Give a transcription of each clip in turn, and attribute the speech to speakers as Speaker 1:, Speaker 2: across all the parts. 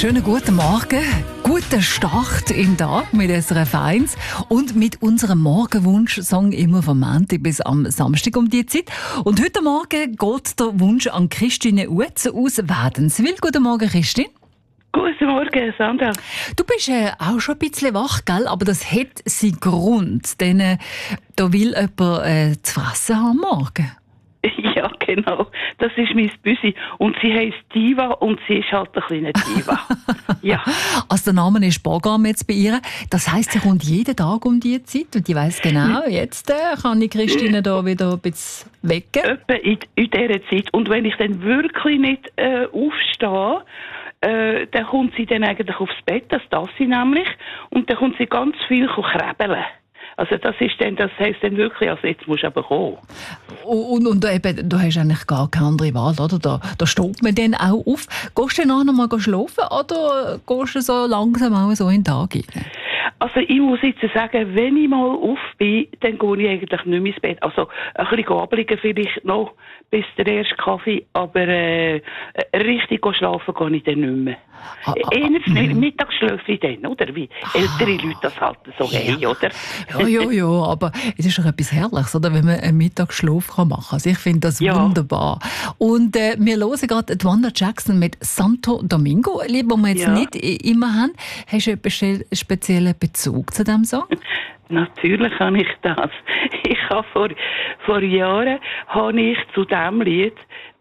Speaker 1: Schönen guten Morgen, guten Start im Tag mit SRF 1 und mit unserem Morgenwunsch-Song immer vom Montag bis am Samstag um die Zeit. Und heute Morgen geht der Wunsch an Christine Uetz aus Wädenswil. Guten Morgen, Christine.
Speaker 2: Guten Morgen, Sandra.
Speaker 1: Du bist auch schon ein bisschen wach, gell? Aber das hat seinen Grund, denn da will jemand zu fressen haben morgen.
Speaker 2: Ja, genau. Das ist mein Büsi. Und sie heisst Diva und sie ist halt eine kleine Diva. Ja.
Speaker 1: Also der Name ist Bogam jetzt bei ihr. Das heisst, sie kommt jeden Tag um diese Zeit und ich weiss genau, jetzt kann ich Christine da wieder ein bisschen wecken.
Speaker 2: Etwa in dieser Zeit. Und wenn ich dann wirklich nicht aufstehe, dann kommt sie dann eigentlich aufs Bett, das darf sie nämlich, und dann kommt sie ganz viel krebeln. Also das heisst dann wirklich, also jetzt musst du aber kommen.
Speaker 1: Und eben, du hast eigentlich gar keine andere Wahl, oder? Da steht man dann auch auf. Gehst du dann auch noch mal schlafen oder gehst du so langsam auch so in den Tag rein?
Speaker 2: Also ich muss jetzt sagen, wenn ich mal auf bin, dann gehe ich eigentlich nicht mehr ins Bett. Also ein bisschen abliegen vielleicht noch bis der erste Kaffee, aber richtig schlafen gehe ich dann nicht mehr. Mittags schlafe ich dann, oder? Wie ältere Leute das halt so haben, oder?
Speaker 1: Ja, aber es ist doch etwas Herrliches, oder? Wenn man einen Mittagsschlaf machen kann. Also ich finde das wunderbar. Und wir hören gerade Wanda Jackson mit Santo Domingo, lieber wir jetzt nicht immer haben. Hast du einen speziellen Bezug zu diesem Song?
Speaker 2: Natürlich habe ich das. Ich habe vor Jahren habe ich zu diesem Lied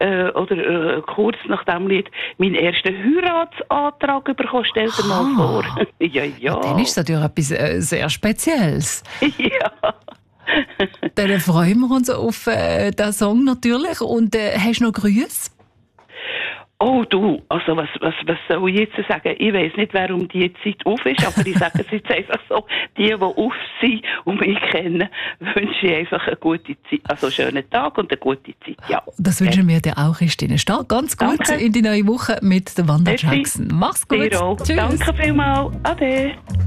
Speaker 2: kurz nach dem Lied meinen ersten Heiratsantrag bekommen. Stell dir mal vor. Ja.
Speaker 1: Dann ist das natürlich etwas sehr Spezielles.
Speaker 2: Ja.
Speaker 1: Dann freuen wir uns auf diesen Song natürlich. Und hast du noch Grüße?
Speaker 2: Oh du, also was soll ich jetzt sagen? Ich weiss nicht, wer um die Zeit auf ist, aber ich sage es jetzt einfach so, die auf sind und mich kennen, wünsche ich einfach eine gute Zeit, also einen schönen Tag und eine gute Zeit, ja. Das
Speaker 1: wünschen wir dir auch, Christine. Start ganz gut in die neue Woche mit der Wanda Jackson. Mach's gut.
Speaker 2: Tschüss. Danke vielmals. Ade.